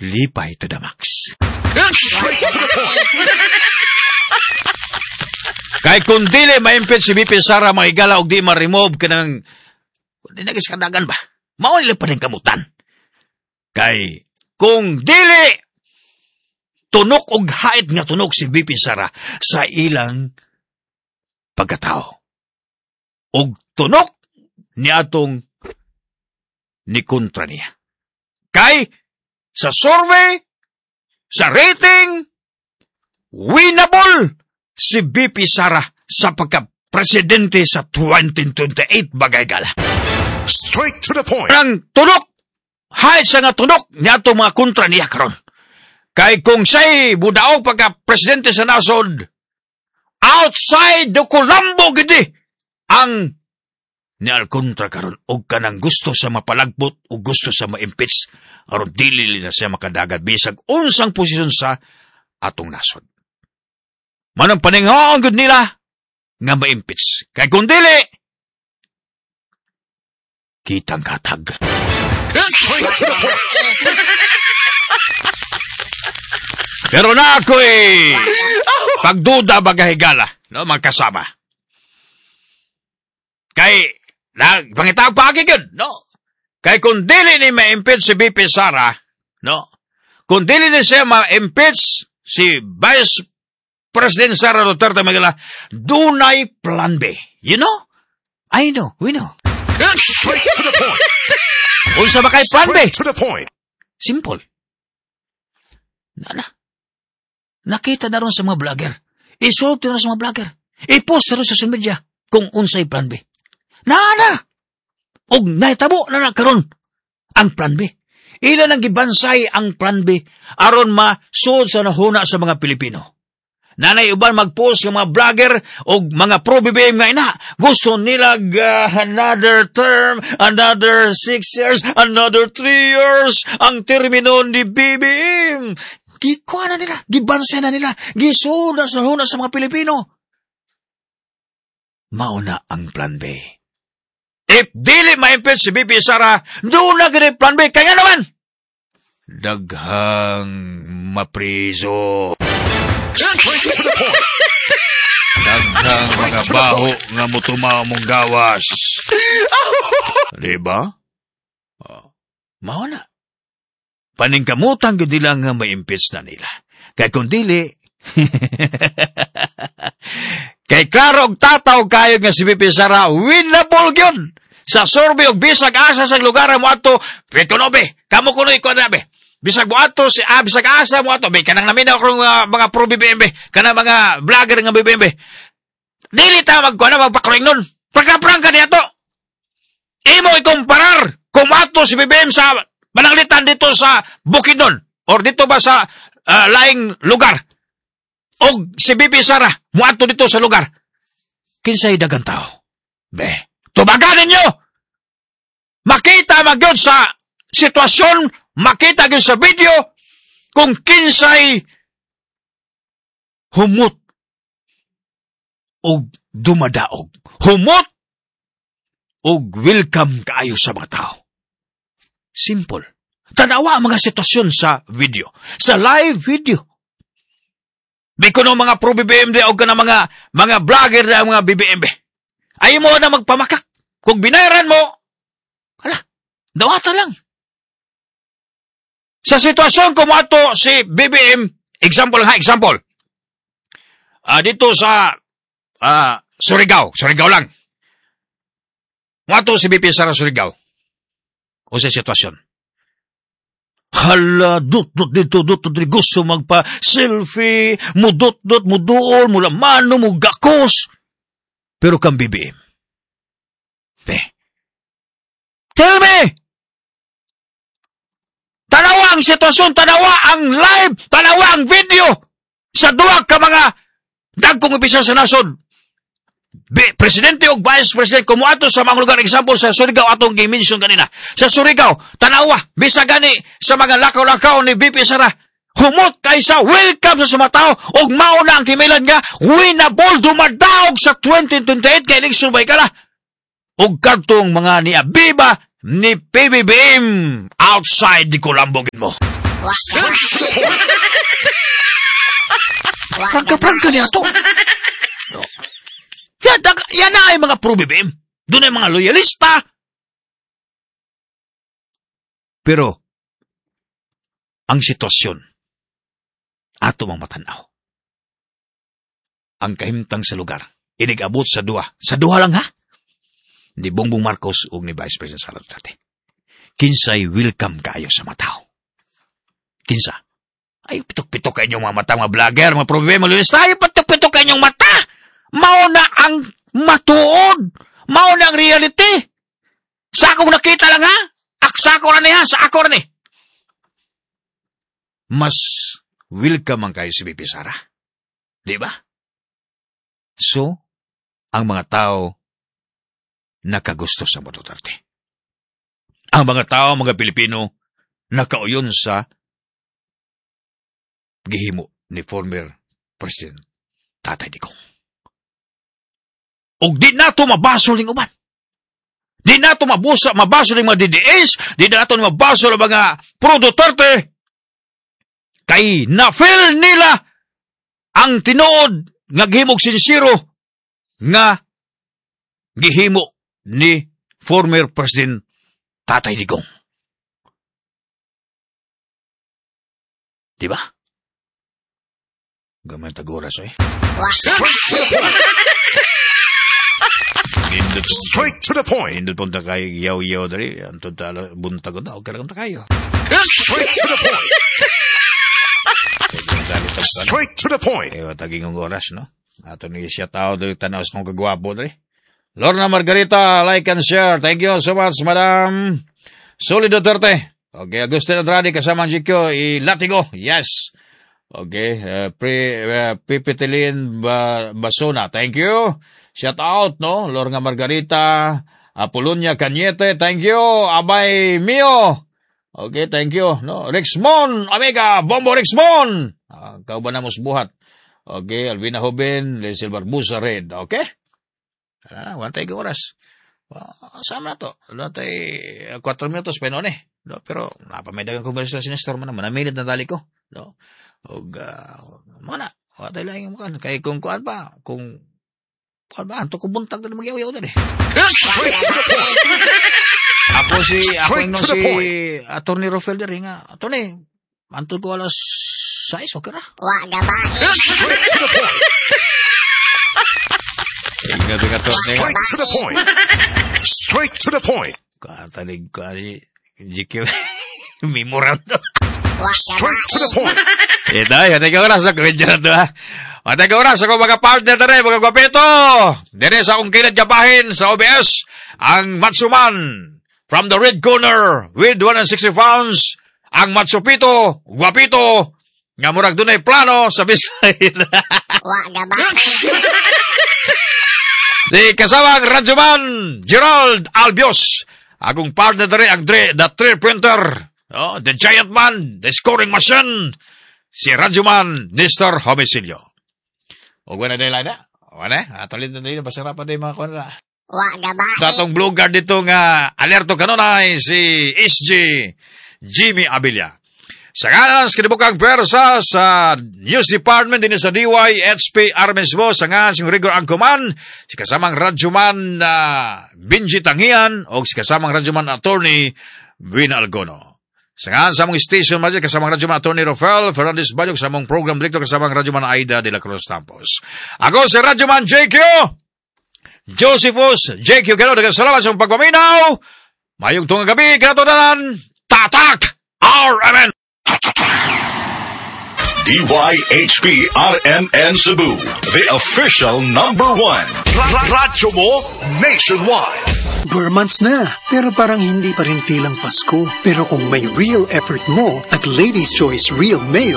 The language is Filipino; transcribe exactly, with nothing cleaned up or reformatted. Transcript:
lipay to the max. Kay kung dili ma-impeach si B P Sara, mga higala, og di ma-remove ka ng, kung di nagiskadagan ba, mao nila pa rin kamutan. Kay, kung dili, tunok og hait nga tunok si B P Sara sa ilang pagkatao. Og tunok ni atong ni kontra niya. Kay, sa survey, sa rating, winnable si B P Sara sa pagka-presidente sa twenty twenty-eight, bagay gala. Straight to the point. Ang tunok, hay sa nga tunok niya itong mga kontra niya karon. Kay kung siya'y budao pagka-presidente sa nasod, outside the Colombo gidi, ang niya kontra karon, og kanang gusto sa mapalagbot o gusto sa ma-impeach, aron dili na siya makadagat bisag unsang posisyon sa atong nasod. Manang paningaon gud nila nga ma-impeach. Kay kung dili, kitang katag. Pero na ako eh, pagduda bagahigala, no, magkasama. Kay, na, pangitawag pa agad, no? Kay kung dili ni ma-impeach si B P Sara, no? Kung dili ni siya ma-impeach si Vice President Sara Duterte Magala, dunay plan B. You know? I know, we know. Straight to the point. Unsa ba kay plan B? Straight to the point. Simple. Nana. Nakita na ron sa mga vlogger. Isulti na sa mga vlogger. I-post na ron sa social media kung unsay plan B. Nana! Og naitabo na na karon ang plan B. Ilan ang gibansay ang plan B aron ma-sud sa nahuna sa mga Pilipino. Nanay uban mag-post ng mga vlogger o mga pro-B B M nga ina. Gusto nila uh, another term, another six years, another three years, ang termino ni B B M. Gikuha na nila, gibansay na nila, gisuda sa huna sa mga Pilipino. Mauna ang plan B. If dili ma-impeach si B P Sara, doon na gini plan B. Kaya naman, daghang mapriso. Straight to the point. Daghang mga baho nga mutumaw mong gawas. Diba? Oh, mao na. Paningkamutang gud nila nga ma-impeach na nila. Kay kung dili, kay klaro og tataw kayo nga si B P Sara, winnable gyud. Sa survey og bisag asa sa lugar mo ato, pitunobe, kamo kuno iko na be. Bisag mo ato, si, ah, bisag asa mo ato, be, kanang namin ako uh, mga pro-B B M, be, kanang mga vlogger nga B B M, be. Dili ta magkuha na, magpakuring nun. Pagkaprangka niya to. Imo ikumparar, kung ato si B B M sa Mananglitan dito sa Bukidnon, or dito ba sa uh, laing lugar, o si B P Sara, mo ato dito sa lugar, kinsay dagang tao. Be, tubagan ninyo! Makita magyod sa sitwasyon, makita gyud sa video kung kinsay humot o dumadaog. Humot o welcome kaayo sa mga tao. Simple. Tanawa ang mga sitwasyon sa video. Sa live video. Biko no mga pro-B B M D o ka na mga, mga vlogger na mga B B M D. Ayaw mo na magpamakak. Kung binayaran mo, hala, dawata lang. Sa sitwasyon kung ato si B B M, example ha, example. Uh, dito sa uh, Surigao, Surigao lang. Ato si B P Sara Surigao. O sa sitwasyon. Hala, dot-dot dito, dot-dot dito, gusto magpa-selfie, mudot-dot, mudoon, mula mano, mugakos. Pero kang B B M. Eh. Tell me! Tanawa ang sitwasyon, tanawa ang live, tanawa ang video sa duwag ka mga dagkong opisyal sa nasod. Be, Presidente o Vice President, kumuato sa mga lugar, example sa Surigao, atong gimension kanina. Sa Surigao, tanawa, bisa gani sa mga lakaw-lakaw ni B P Sara, humot kaysa welcome sa sumatao, og mauna ang timilan nga, winnable, dumadaog sa twenty twenty-eight, kay eleksyon ba ikala? Og kartong mga ni Abiba, ni P B B M, outside di Colombo mo. Straight to the point. Prangka-prangka niya to. No. Yan, yan na ay mga pro-B B M. Doon ay mga loyalista. Pero, ang sitwasyon, ato mang matanaw. Ang kahimtang sa lugar, inigabot sa duha. Sa duha lang ha? Ni Bongbong Marcos o ni Vice President Sara Duterte. Kinsay welcome kayo sa matao. Kinsa? Ay, pitok-pitok kayo mga mata, mga vlogger, mga problema, lulista. Ay, pitok-pitok kayo mata. Mao na ang matuod. Mao na ang reality. Sa akong nakita lang ha? Aksa ko na niya, sa ako na ni. Mas welcome ang kayo si B P Sara. Di ba? So, ang mga tao nakagusto sa Duterte. Ang mga tao, mga Pilipino, nakauyon sa gihimo ni former President Tatay Digong. O di nato mabasol ng uban. Di nato mabusa, mabasol ng mga D D S, di nato mabasol ng mga pro-Duterte. Kay na-feel nila ang tinuod nga gihimog sinsiro nga gihimo ni former President Tatay Digong. Diba? Gamay taguras eh. Straight to the point. Indot, Straight to the point. indot punta kayo, yaw-yaw dari. Antod tala, buntag na, huwag ka na kayo. Straight to the point. Straight to the point. Eh, taging ang oras, no? Ato ni siya tao, dari tanaw sa kong kagwapo, dari. Lorna Margarita, like and share. Thank you so much, Madam Soli Duterte. Okay, Agustin Andrade, kasama ang G Q, i-Latigo. Yes. Okay, uh, pre, uh, Pipitilin ba, Basona. Thank you. Shout out, no? Lorna Margarita, Apolonia Cañete. Thank you. Abay Mio. Okay, thank you. No, Rexmon, Amiga, Bombo Rexmon. Uh, kauban na mos buhat. Okay, Alvina Hoben, Leslie Barbusa Red. Okay? Ah, wala tayo oras. Uh, sama na to. Wala tayo four minutos pa noon eh. No, pero napamadagang konversasyon si Nestor man naman. Naminit na dali ko. No? O, uh, muna. Wala tayo lang yung mukan. Kaya kung kuan pa, kung kuan ba, anto ko buntag na mag-yaw-yaw na eh. Ako si, ako yung si Atty. Rofel der nga. Atty. Antol ko alas sais, okay na? Wag ba? Straight to the point. Gabi ka to, ne? Straight to the point. Straight to the point. Katalig ko, si G Q. Memorando. Straight to the point. Ito, yun, ikaw oras ako, medyo na to, ha? At ikaw oras ako, mga partner na rin, mga gwapito. Dere sa akong kinad kapahin sa O B S, ang Matsuman, from the red corner, with one hundred sixty pounds, ang Matsupito, gwapito, nga murag dunay plano sa Bisay. Wag ba? Di kasawang Radyoman, Gerald Albios. Akong partner na rin, ang Dre, the three printer. Oh, the giant man, the scoring machine. Si Radyoman, Mister Homicilio. O gwa na din lang na. O na, atulid na din, basarapan din mga kuwan na. Wag ba? Sa atong blue guard dito nga, alerto kanunay, si S G Jimmy Abilia. Sa ngalan sa kinibukang persa sa News Department din sa D Y H P Armesbo, sa nga si Rigor Angkoman, si kasamang Radyoman na uh, Benji Tangian, o si kasamang Radyoman Attorney Win Algono. Sa nga sa mong station magic, kasamang Radyoman Attorney Rafael Fernandez Bayog, sa mong program director kasamang Radyoman Aida de la Cruz Campos. Ako si Radyoman J Q, Josephus J Q Gano, dagang salamat sa mong pagpaminaw. Mayong tungang gabi, kinatudanan, tatak, R M N. D Y H P R M N Cebu, the official number one. Radyo mo nationwide. Four months na, pero parang hindi pa rin feel ang Pasko. Pero kung may real effort mo at Lady's Choice Real Mayo,